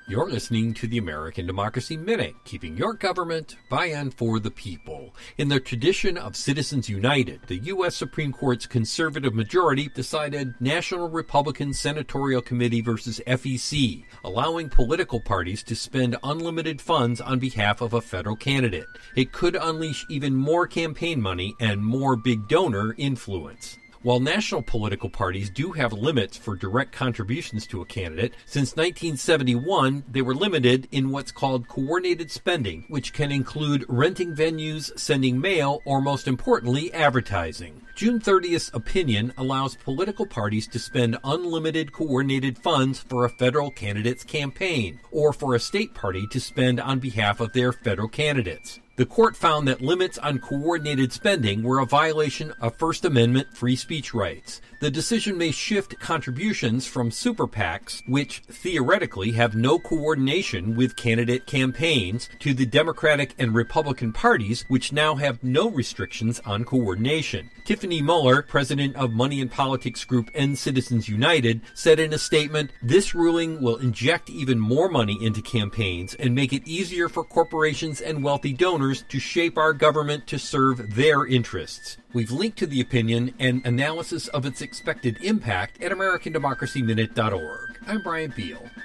You're listening to the American Democracy Minute, keeping your government by and for the people. In the tradition of Citizens United, the U.S. Supreme Court's conservative majority decided National Republican Senatorial Committee versus FEC, allowing political parties to spend unlimited funds on behalf of a federal candidate. It could unleash even more campaign money and more big donor influence. While national political parties do have limits for direct contributions to a candidate, since 1971, they were limited in what's called coordinated spending, which can include renting venues, sending mail, or most importantly, advertising. June 30th's opinion allows political parties to spend unlimited coordinated funds for a federal candidate's campaign, or for a state party to spend on behalf of their federal candidates. The court found that limits on coordinated spending were a violation of First Amendment free speech rights. The decision may shift contributions from super PACs, which theoretically have no coordination with candidate campaigns, to the Democratic and Republican parties, which now have no restrictions on coordination. Tiffany Muller, president of money and politics group End Citizens United, said in a statement, "This ruling will inject even more money into campaigns and make it easier for corporations and wealthy donors to shape our government to serve their interests." We've linked to the opinion and analysis of its expected impact at AmericanDemocracyMinute.org. I'm Brian Beal.